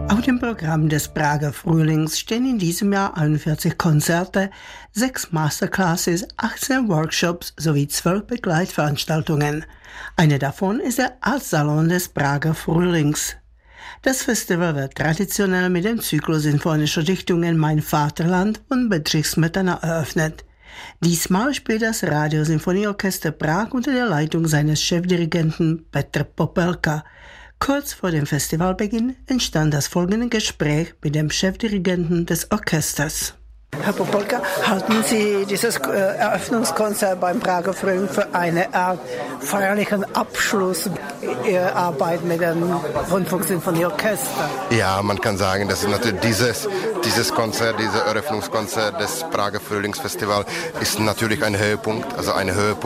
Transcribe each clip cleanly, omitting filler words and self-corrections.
Auf dem Programm des Prager Frühlings stehen in diesem Jahr 41 Konzerte, 6 Masterclasses, 18 Workshops sowie 12 Begleitveranstaltungen. Eine davon ist der Artsalon des Prager Frühlings. Das Festival wird traditionell mit dem Zyklus sinfonischer Dichtungen Mein Vaterland und Bedřich Smetana eröffnet. Diesmal spielt das Radiosinfonieorchester Prag unter der Leitung seines Chefdirigenten Petr Popelka. Kurz vor dem Festivalbeginn entstand das folgende Gespräch mit dem Chefdirigenten des Orchesters. Herr Popelka, halten Sie dieses Eröffnungskonzert beim Prager Frühling für eine Art feierlichen Abschluss Ihrer Arbeit mit dem Rundfunksinfonieorchester? Ja, man kann sagen, dass natürlich dieses Konzert, dieses Eröffnungskonzert des Prager Frühlingsfestivals ist natürlich ein Höhepunkt, also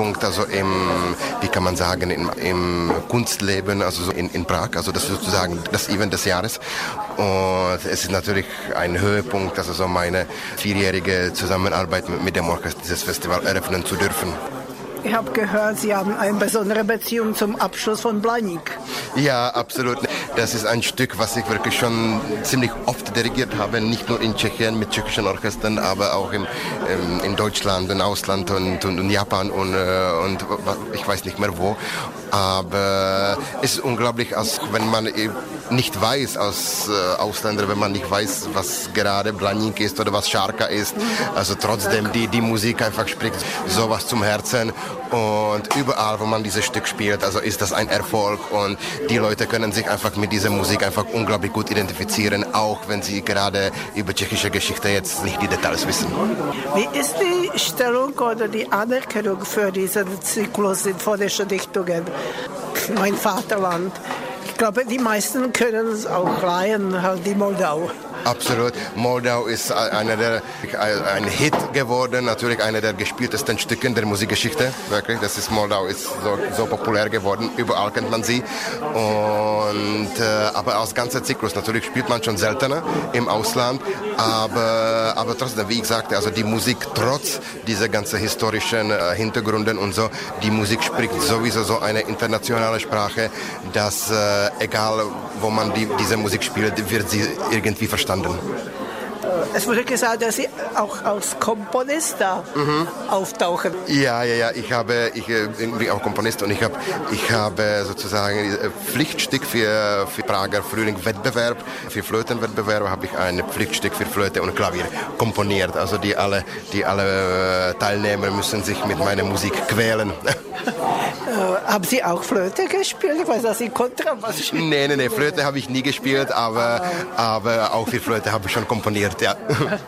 wie kann man sagen, im Kunstleben, also so in Prag, also das ist sozusagen das Event des Jahres. Und es ist natürlich ein Höhepunkt, also so meine 4-jährige Zusammenarbeit mit dem Orchester dieses Festival eröffnen zu dürfen. Ich habe gehört, Sie haben eine besondere Beziehung zum Abschluss von Blaník. Ja, absolut. Das ist ein Stück, was ich wirklich schon ziemlich oft dirigiert habe, nicht nur in Tschechien mit tschechischen Orchestern, aber auch in Deutschland, im Ausland und Japan und ich weiß nicht mehr wo. Aber es ist unglaublich, als wenn man nicht weiß als Ausländer, wenn man nicht weiß, was gerade Blaník ist oder was Šárka ist. Also trotzdem, die Musik einfach spricht sowas zum Herzen. Und überall, wo man dieses Stück spielt, also ist das ein Erfolg. Und die Leute können sich einfach mit dieser Musik einfach unglaublich gut identifizieren, auch wenn sie gerade über tschechische Geschichte jetzt nicht die Details wissen. Wie ist die Stellung oder die Anerkennung für diesen Zyklus sinfonischer Dichtungen? Mein Vaterland. Ich glaube, die meisten können es auch leihen, halt die Moldau. Absolut. Moldau ist ein Hit geworden, natürlich einer der gespieltesten Stücke der Musikgeschichte. Wirklich, Moldau ist so populär geworden, überall kennt man sie. Aber als ganzer Zyklus, natürlich spielt man schon seltener im Ausland, aber trotzdem, wie ich sagte, also die Musik trotz dieser ganzen historischen Hintergründen und so, die Musik spricht sowieso so eine internationale Sprache, dass egal wo man diese Musik spielt, wird sie irgendwie verstanden. Es wurde gesagt, dass Sie auch als Komponist da auftauchen. Ja, ich bin auch Komponist und ich habe sozusagen Pflichtstück für Prager Frühling-Wettbewerb, für Flötenwettbewerb habe ich ein Pflichtstück für Flöte und Klavier komponiert. Also die alle Teilnehmer müssen sich mit meiner Musik quälen. Haben Sie auch Flöte gespielt? Ich weiß, dass Sie Kontrabass spielen. Nee, Flöte habe ich nie gespielt, aber auch für Flöte habe ich schon komponiert, ja.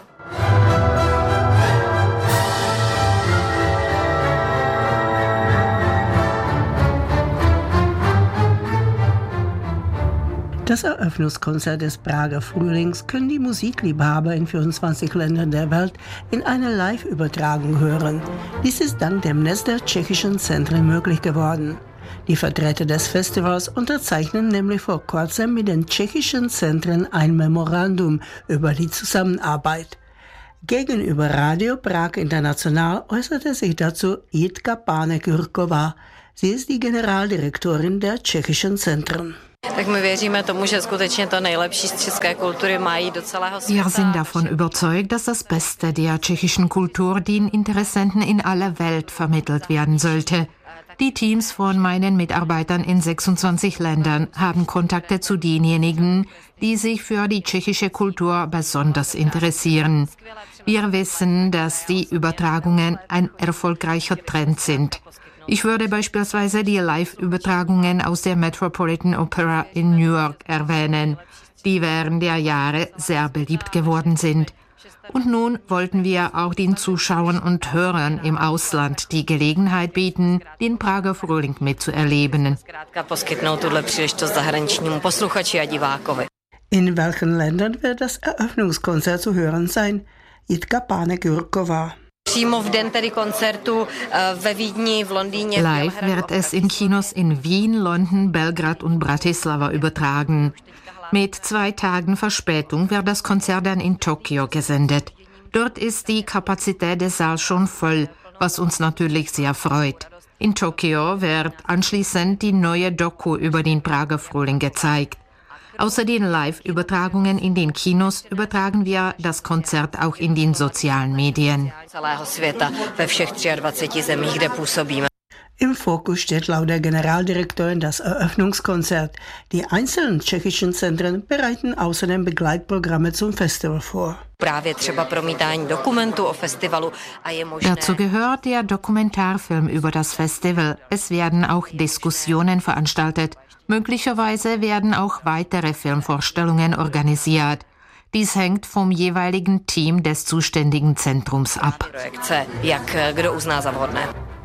Das Eröffnungskonzert des Prager Frühlings können die Musikliebhaber in 24 Ländern der Welt in einer Live-Übertragung hören. Dies ist dank dem Netz der tschechischen Zentren möglich geworden. Die Vertreter des Festivals unterzeichnen nämlich vor kurzem mit den tschechischen Zentren ein Memorandum über die Zusammenarbeit. Gegenüber Radio Prag International äußerte sich dazu Jitka Pánek-Jurková. Sie ist die Generaldirektorin der tschechischen Zentren. Wir sind davon überzeugt, dass das Beste der tschechischen Kultur den Interessenten in aller Welt vermittelt werden sollte. Die Teams von meinen Mitarbeitern in 26 Ländern haben Kontakte zu denjenigen, die sich für die tschechische Kultur besonders interessieren. Wir wissen, dass die Übertragungen ein erfolgreicher Trend sind. Ich würde beispielsweise die Live-Übertragungen aus der Metropolitan Opera in New York erwähnen, die während der Jahre sehr beliebt geworden sind. Und nun wollten wir auch den Zuschauern und Hörern im Ausland die Gelegenheit bieten, den Prager Frühling mitzuerleben. In welchen Ländern wird das Eröffnungskonzert zu hören sein? Jitka Pánek-Jurková. Live wird es in Kinos in Wien, London, Belgrad und Bratislava übertragen. Mit 2 Tagen Verspätung wird das Konzert dann in Tokio gesendet. Dort ist die Kapazität des Saals schon voll, was uns natürlich sehr freut. In Tokio wird anschließend die neue Doku über den Prager Frühling gezeigt. Außer den Live-Übertragungen in den Kinos übertragen wir das Konzert auch in den sozialen Medien. Im Fokus steht laut der Generaldirektorin das Eröffnungskonzert. Die einzelnen tschechischen Zentren bereiten außerdem Begleitprogramme zum Festival vor. Dazu gehört der Dokumentarfilm über das Festival. Es werden auch Diskussionen veranstaltet. Möglicherweise werden auch weitere Filmvorstellungen organisiert. Dies hängt vom jeweiligen Team des zuständigen Zentrums ab.